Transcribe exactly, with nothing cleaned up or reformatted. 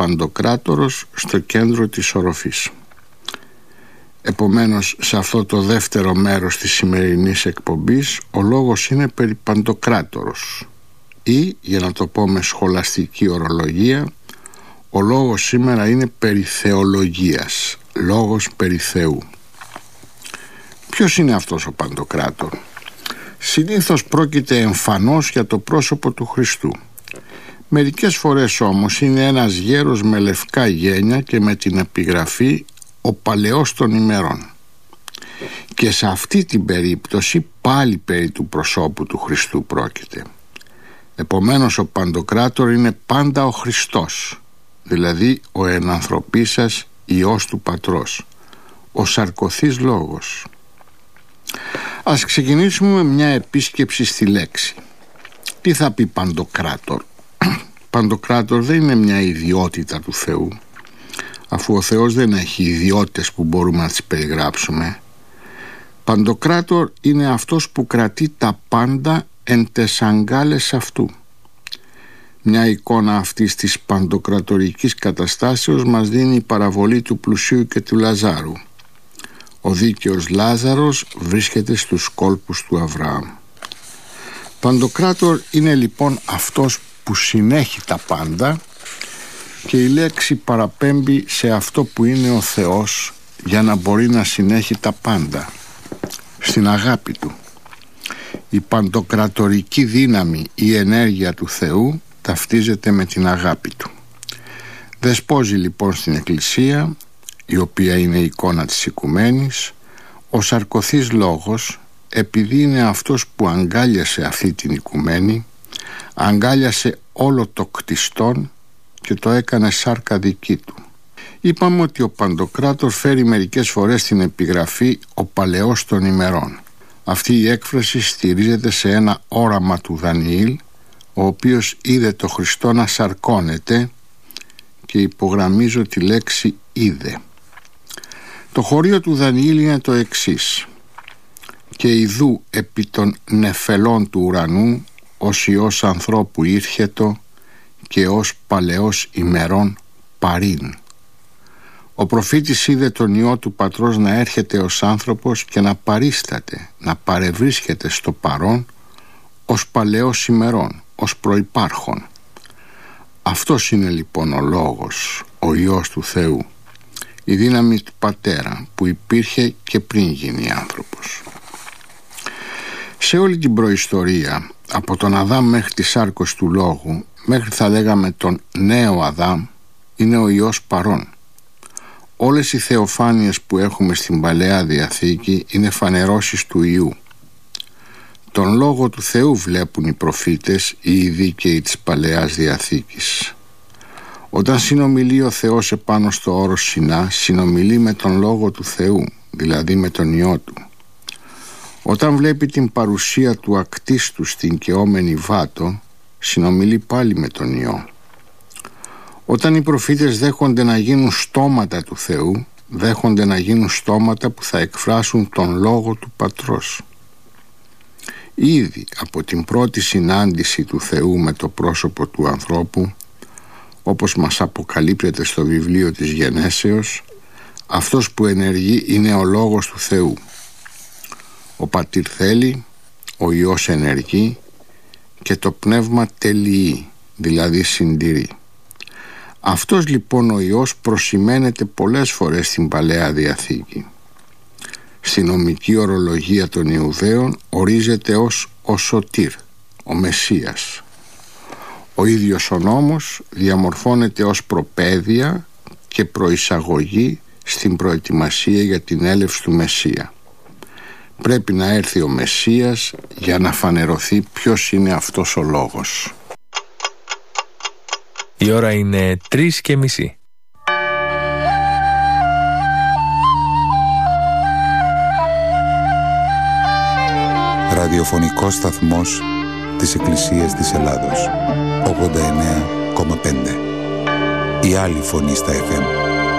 Παντοκράτορος στο κέντρο της οροφής. Επομένως, σε αυτό το δεύτερο μέρος της σημερινής εκπομπής ο λόγος είναι περί Παντοκράτορος ή, για να το πω με σχολαστική ορολογία, ο λόγος σήμερα είναι περί θεολογίας, λόγος περί Θεού. Ποιος είναι αυτός ο Παντοκράτορ? Συνήθως πρόκειται εμφανώς για το πρόσωπο του Χριστού. Μερικές φορές όμως είναι ένας γέρος με λευκά γένια και με την επιγραφή «Ο παλαιός των ημερών». Και σε αυτή την περίπτωση πάλι περί του προσώπου του Χριστού πρόκειται. Επομένως ο Παντοκράτορ είναι πάντα ο Χριστός, δηλαδή ο ενανθρωπίσας Υιός του Πατρός, ο σαρκωθής Λόγος. Ας ξεκινήσουμε με μια επίσκεψη στη λέξη. Τι θα πει Παντοκράτορ? Παντοκράτορ δεν είναι μια ιδιότητα του Θεού, αφού ο Θεός δεν έχει ιδιότητες που μπορούμε να τις περιγράψουμε. Παντοκράτορ είναι αυτός που κρατεί τα πάντα εν τες αγκάλες αυτού. Μια εικόνα αυτής της παντοκρατορικής καταστάσεως μας δίνει η παραβολή του πλουσίου και του Λαζάρου. Ο δίκαιος Λάζαρος βρίσκεται στους κόλπους του Αβραάμ. Παντοκράτορ είναι λοιπόν αυτός που συνέχει τα πάντα, και η λέξη παραπέμπει σε αυτό που είναι ο Θεός για να μπορεί να συνέχει τα πάντα, στην αγάπη Του. Η παντοκρατορική δύναμη ή ενέργεια του Θεού ταυτίζεται με την αγάπη Του. Δεσπόζει λοιπόν στην Εκκλησία, η οποία είναι η εικόνα της οικουμένης, ο σαρκωθής Λόγος, επειδή είναι αυτός που αγκάλιασε αυτή την οικουμένη, αγκάλιασε όλο το κτιστόν και το έκανε σάρκα δική του. Είπαμε ότι ο Παντοκράτορ φέρει μερικές φορές την επιγραφή «Ο παλαιός των ημερών». Αυτή η έκφραση στηρίζεται σε ένα όραμα του Δανιήλ, ο οποίος είδε το Χριστό να σαρκώνεται, και υπογραμμίζω τη λέξη «είδε». Το χωρίο του Δανιήλ είναι το εξής: «Και ιδού επί των νεφελών του ουρανού ως Υιός ανθρώπου ήρχετο και ως παλαιός ημερών παρήν». Ο προφήτης είδε τον Υιό του Πατρός να έρχεται ως άνθρωπος και να παρίσταται, να παρευρίσκεται στο παρόν ως παλαιός ημερών, ως προϋπάρχον. Αυτός είναι λοιπόν ο Λόγος, ο Υιός του Θεού, η δύναμη του Πατέρα που υπήρχε και πριν γίνει άνθρωπος. Σε όλη την προϊστορία, από τον Αδάμ μέχρι τη σάρκωση του Λόγου, μέχρι θα λέγαμε τον νέο Αδάμ, είναι ο Υιός παρών. Όλες οι θεοφάνειες που έχουμε στην Παλαιά Διαθήκη είναι φανερώσεις του Υιού. Τον Λόγο του Θεού βλέπουν οι προφήτες, οι δίκαιοι της Παλαιάς Διαθήκης. Όταν συνομιλεί ο Θεός επάνω στο όρος Σινά, συνομιλεί με τον Λόγο του Θεού, δηλαδή με τον Υιό Του. Όταν βλέπει την παρουσία του ακτίστου στην καιόμενη Βάτο, συνομιλεί πάλι με τον Υιό. Όταν οι προφήτες δέχονται να γίνουν στόματα του Θεού, δέχονται να γίνουν στόματα που θα εκφράσουν τον Λόγο του Πατρός. Ήδη από την πρώτη συνάντηση του Θεού με το πρόσωπο του ανθρώπου, όπως μας αποκαλύπτεται στο βιβλίο της Γενέσεως, αυτός που ενεργεί είναι ο Λόγος του Θεού. Ο Πατήρ θέλει, ο Υιός ενεργεί και το Πνεύμα τελειεί, δηλαδή συντηρεί. Αυτός λοιπόν ο Υιός προσημαίνεται πολλές φορές στην Παλαιά Διαθήκη. Στη νομική ορολογία των Ιουδαίων ορίζεται ως ο Σωτήρ, ο Μεσσίας. Ο ίδιος ο νόμος διαμορφώνεται ως προπαίδεια και προεισαγωγή στην προετοιμασία για την έλευση του Μεσσία. Πρέπει να έρθει ο Μεσσίας για να φανερωθεί ποιος είναι αυτός ο Λόγος. Η ώρα είναι τρεις και μισή. Ραδιοφωνικός σταθμός της Εκκλησίας της Ελλάδος, ογδόντα εννέα κόμμα πέντε. Η άλλη φωνή στα εφ εμ.